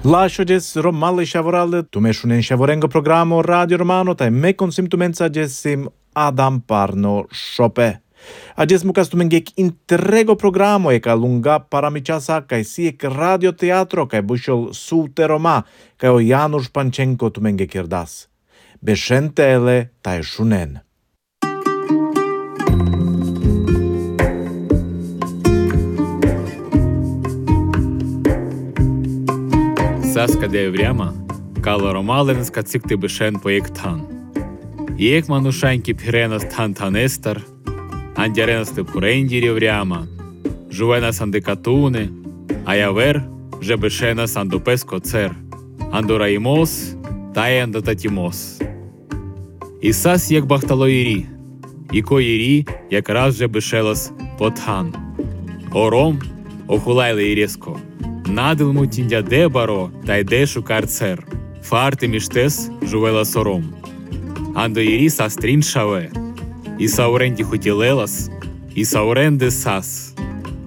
Lasciades Romale Shavorale, tu meshunen Shavorengo programma Radio Romano, tai me consim tu mensa jessim Adam Parno Shope. Ages mucas tu mengek interrego programo e ca lunga paramiciasa ca siec radio teatro ca bushol sute Roma ca o Janusz Panchenko tu mengek irdas. Beshentele tai shunen. Saska de vrema, kalo romalens kad sikti beshen projektan. Iek manushanki pirenas tantanestar, andjarenas te purendiri vrema, juvenas andikatune, ayaver, je beshenas andupesko cer, anduraimos, tai andatatimos. Isas iek bahtalo iri, iko iri, якраз же бешелас потхан. Ором, охулайле irisko. Надил му тіндя де баро, та йде шукар цер. Фарти міштес жувела сором. Андо ірі састрін шаве. І сауренді хотілелас, і сауренди сас.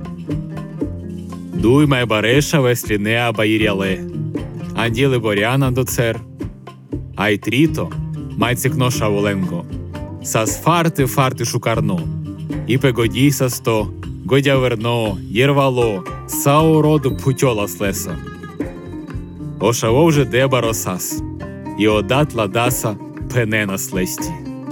Дуй май бареша весліне аба іряле. Анділи борян андо цер. Ай тріто, май цикно шаволенго. Сас фарти шукарно. І пегодій састо, годя верно, єрвало, сао роду путьола слеса. Ошаво вже деба росас, і одат ладаса пенена слесті.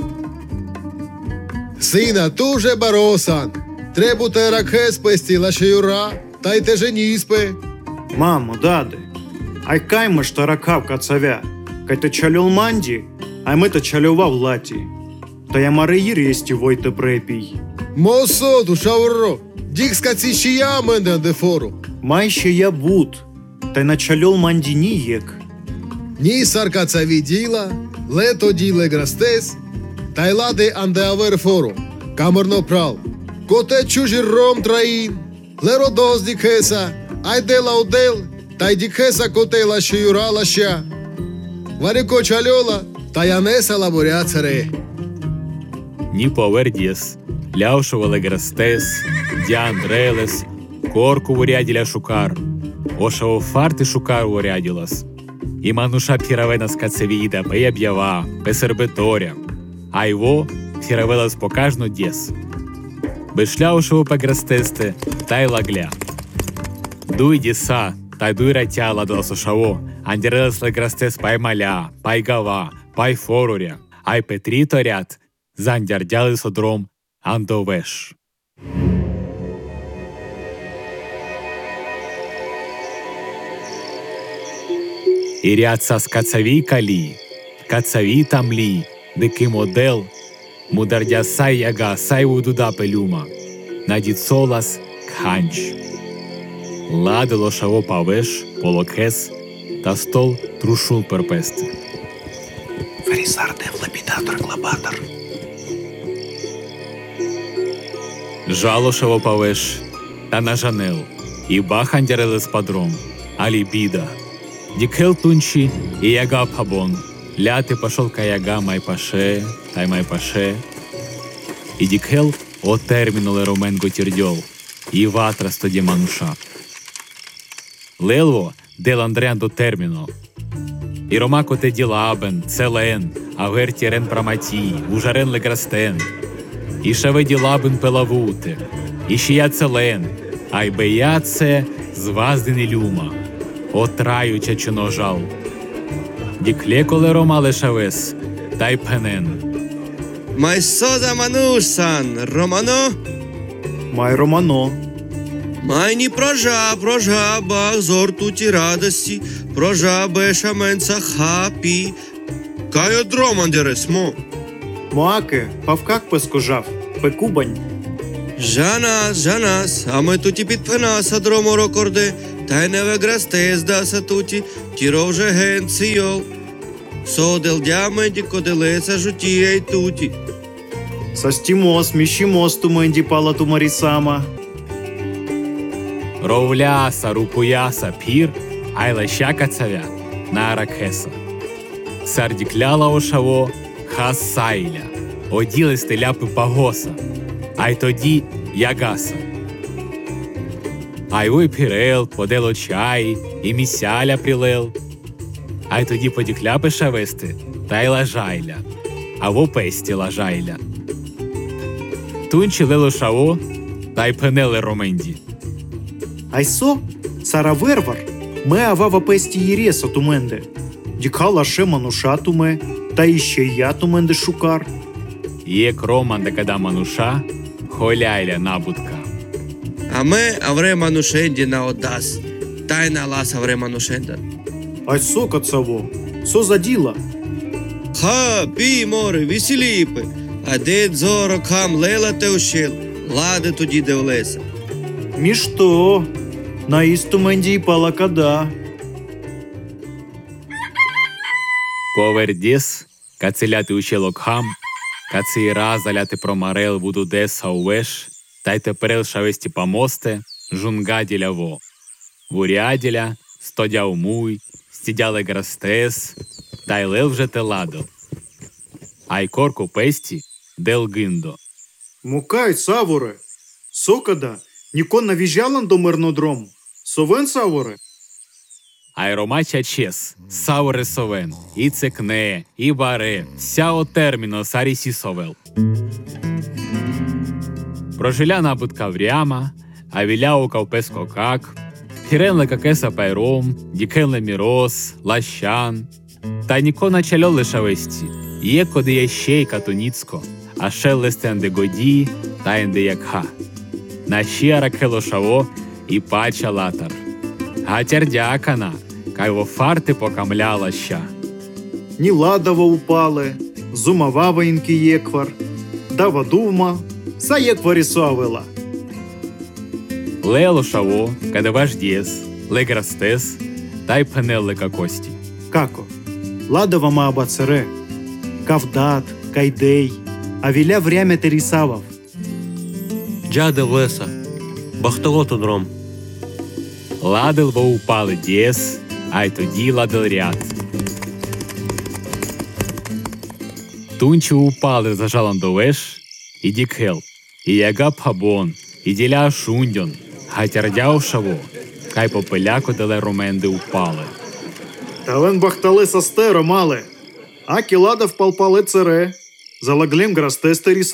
Сина, туже баросан, требу те ракес пести лаше юра, та й те женіспе. Мамо, даде, ай кайма ж таракав кацавя, кай те чалюл манді, ай ми те чалював латі. Та я мареїр єсті войте препій. Мосоду, шавро, дік скаці я мене де фору. Май ще я буд, та й на чалюл манді нієк. Ні сарка це відділа, лето діле грастес, та й лади анде авер фору, камерно прал. Коте чужі ром траїн, леро доз дікеса, ай де лаудел, та й дікеса коте лаше юра лаща. Варико чальола, та я неса лаборя царе. Ні повердіс, ляушували грастес, дян дрелес, корку вуряділя шукар, ошаво фарти шукар вуряділас. І мануша піравена скацевіда, пеяб'ява, песербеторя, а його піравелас покажно дєс. Бешляушово пеграстесте, та й лагля. Дуй діса, та й дуй ратя ладалас ошаво, андірелас лаграстес пай маля, пай гава, пай форуря, ай петрі торят, зандярдяли содром андовеш. І ряд са скацавій калі, кацавій тамлі, дикий модел, мудардя сай яга, сай удуда пелюма, надіцолас кханч. Ладило шаво павеш, полокес, та стол трушул перпести. Ферісарде лепідатор клабатор. Жало шаво павеш, та нажанел, і бахан дярели з падром, алі біда. Дікел тунчі, і яга пабон, ляти пашол ка яга майпаше, та й майпаше. І дікел о термінуле роменго тірдьол, і ватра стоді мануша. Лелво дел Андреан до терміно. І ромако те ділабен, целен, а верті рен праматі, ужарен леграстен. І шаве ділабен пелавути, і шия целен, а й бея це зваздини люма. Отраю чечино жал. Дікле коле рома лешавес, та й пенен. Май соза манусан, Романо? Май романо. Май ні прожа, бах зор туті радості, прожа беша менца хапі. Кай од роман дерес, мо? Моаке, павкак пескожав, пекубань. Жанас, а ми туті підпенаса дромо рокорде, та й не веграсте здаса туті, тіров же генціов. Содел дяменді коделеса жутієй туті. Састімос, міщімос ту менді пала ту марісама. Ровляса, рупуяса, пір, ай леща кацавя, на аракеса. Сардікляла ошаво, хас сайля, оділись теляпи пагоса, ай тоді ягаса. А й ой пірел, подело чай, і місяля прилел. А й тоді подікля пиша вести, та й лажайля, а в опесті лажайля. Тунчі лело шаво, та й пенели роменді. Айсо, сара вервар, ме авава песті єреса туменде. Дікала ше мануша туме, та іще я туменде шукар. Єк роман да када мануша, холяйля набудка. А ми авре манушенді на одас, та й на лас авре манушенда. Айсо, кацаво, со за діла? Ха, пій, море, веселіпи, а де дзоро хам лела те ущел, лади тоді девлеса. Між то, на істуменді й пала када. Повердіс, кацеляти учелок хам, кацей раз заляти промарел буду деса увеш, та й теперел шавесті помосте, жунгаділя во. Вуряділя, стодя умуй, стідяли грастес, та й лел вже те ладо. А й корку песті, дел гиндо. Мукай, саворе, сокада, ніко навіжялан до мирнодрому. Совен, саворе? А й ромача чес, сауре совен, і цекне, і баре, вся о терміно сарі сісовел. Прожиля набудка вряма, а віляука впеско как, хіренле какеса пайром, дікенле мірос, лащан. Та ніко начальо лишавесті, є коди є ще й катуніцько, а ще листенде годі, та енде якха. На ще ракело шаво і пача латар. Гатяр дякана, кай во фарти покамляла ща. Ні ладава упале, зумавава інки єквар, дава дума, са єкварі совела. Лело шаво, каде важдєс, леграстес, та й пенелле какості. Како? Ладава маба цере, кавдат, кайдей, а віля врямя терісавав. Джаде влеса, бахтолото дром. Ладил во упали дєс, а й тоді ладил ряд. Тунчі упали зажалан довеш, і дікхел, і яга пабон, і діля шундьон, гатярдяв шаво, кай попеляко деле роменди упали. Тален бахтали састеро мале, аки ладав палпали цере, залаглім грастес терісавав.